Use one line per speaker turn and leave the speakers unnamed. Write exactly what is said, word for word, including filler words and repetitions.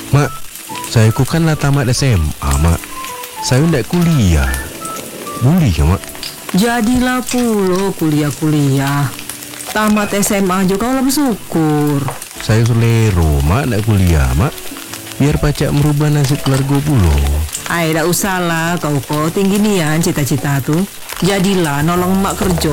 Mak, saya ku kan lah tamat S M A, Mak. Saya ndak kuliah. Boleh ya, Mak?
Jadilah pulo kuliah-kuliah. Tamat S M A juga kau bersyukur.
Saya selero, Mak, ndak kuliah, Mak. Biar pacak merubah nasib keluarga pulo.
Ay, dak usah lah kau kau tinggi nian cita-cita tuh. Jadilah nolong emak kerja.